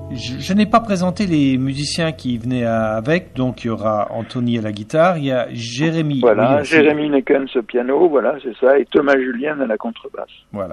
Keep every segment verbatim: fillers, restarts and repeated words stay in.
je, je n'ai pas présenté les musiciens qui venaient à, avec, donc il y aura Anthony à la guitare, il y a Jérémy. Voilà, oui, Jérémy Neckens au piano, voilà, c'est ça, et Thomas Julien à la contrebasse. Voilà.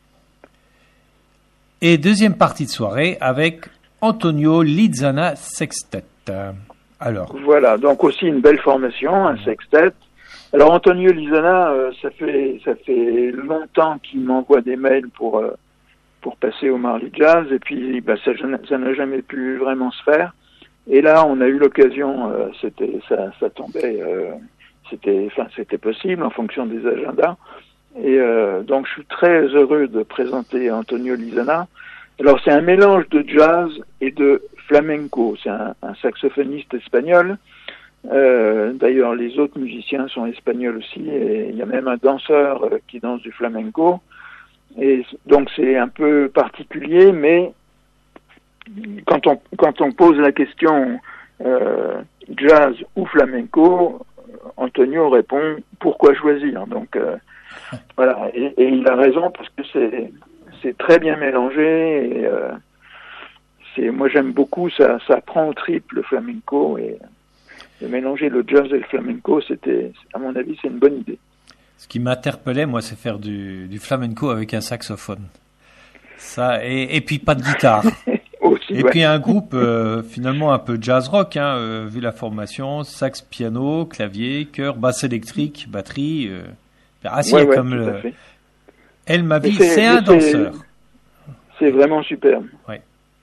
Et deuxième partie de soirée avec Antonio Lizana Sextet. Alors. Voilà, donc aussi une belle formation, un sextet. Alors Antonio Lizana, euh, ça fait ça fait longtemps qu'il m'envoie des mails pour euh, pour passer au Marley Jazz, et puis bah, ça ça n'a jamais pu vraiment se faire. Et là, on a eu l'occasion, euh, c'était ça ça tombait, euh, c'était enfin c'était possible en fonction des agendas. Et euh, donc je suis très heureux de présenter Antonio Lizana. Alors c'est un mélange de jazz et de flamenco. C'est un, un saxophoniste espagnol. Euh, d'ailleurs, les autres musiciens sont espagnols aussi. Et il y a même un danseur euh, qui danse du flamenco. Et donc c'est un peu particulier, mais quand on quand on pose la question euh, jazz ou flamenco, Antonio répond pourquoi choisir. Donc euh, voilà, et, et il a raison parce que c'est c'est très bien mélangé. Et, euh, c'est moi j'aime beaucoup, ça ça prend au triple le flamenco, et de mélanger le jazz et le flamenco, c'était à mon avis c'est une bonne idée. Ce qui m'interpellait, moi, c'est faire du, du flamenco avec un saxophone. Ça, et, et puis pas de guitare. Aussi, et ouais. puis un groupe euh, finalement un peu jazz rock, hein, euh, vu la formation, sax, piano, clavier, chœur, basse électrique, batterie. Euh, assis ouais, ouais, comme tout le. à fait. Elle m'a dit, c'est, c'est un danseur. C'est vraiment superbe. Ouais.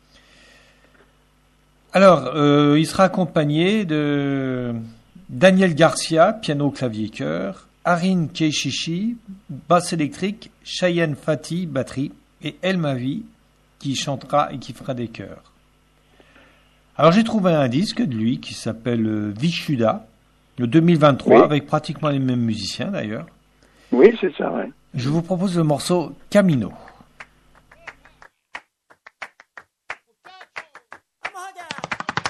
Alors, euh, il sera accompagné de Daniel Garcia, piano, clavier, chœur. Harin Keishishi, basse électrique, Cheyenne Fati, batterie, et El Mavi, qui chantera et qui fera des chœurs. Alors j'ai trouvé un disque de lui qui s'appelle Vishuddha, le deux mille vingt-trois, oui. Avec pratiquement les mêmes musiciens d'ailleurs. Oui, c'est ça, ouais. Je vous propose le morceau Camino.